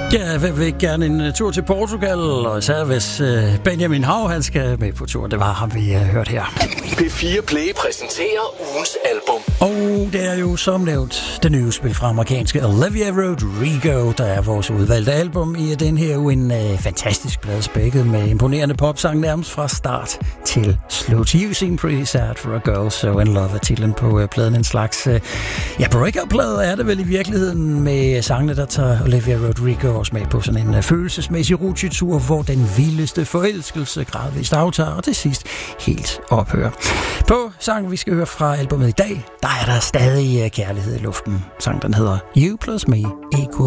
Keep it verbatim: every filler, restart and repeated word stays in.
Ja, jeg vil gerne en tur til Portugal, og især hvis uh, Benjamin Hav, han skal med på tur. Det var ham, vi uh, hørte her. P fire Play præsenterer ugens album. Og det er jo som nævnt det nye spil fra amerikanske Olivia Rodrigo, der er vores udvalgte album i den her jo en uh, fantastisk plade spækket med imponerende popsang nærmest fra start til slut. You Seem Pretty Sad for a Girl So In Love er titlen på uh, pladen. En slags uh, ja, breakup-plade er det vel i virkeligheden med sangene, der tager Olivia Rodrigo også med på sådan en uh, følelsesmæssig rutsjetur, hvor den vildeste forelskelse gradvist aftager og til sidst helt ophører. På sangen, vi skal høre fra albumet i dag, der er der stadig uh, kærlighed i luften. Sangen, den hedder You Plus Me Equal